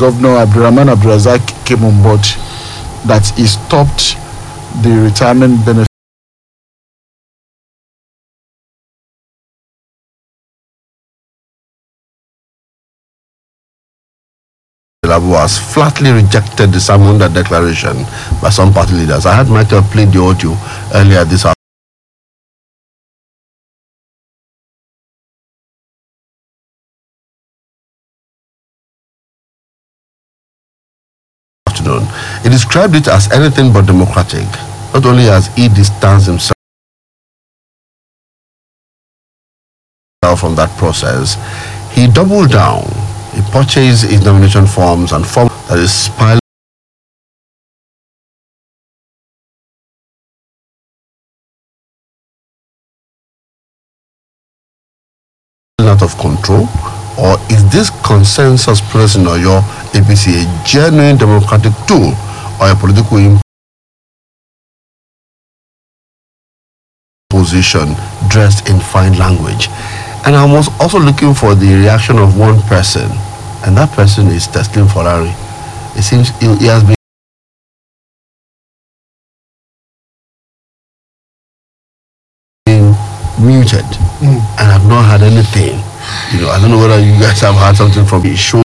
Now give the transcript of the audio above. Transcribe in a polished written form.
Governor Abdurrahman Abdulrazak came on board, that he stopped the retirement benefit has flatly rejected the Samunda declaration by some party leaders. I had Michael play the audio earlier this afternoon. He described it as anything but democratic. Not only has he distanced himself from that process, he doubled down. He purchased his nomination forms and form that is spiraling out of control. Or is this consensus process in Oyo APC a genuine democratic tool or a political imposition dressed in fine language? And I was also looking for the reaction of one person, and that person is Teslim Ferrari. It seems he has been muted and I've not had anything. I don't know whether you guys have had something from his show.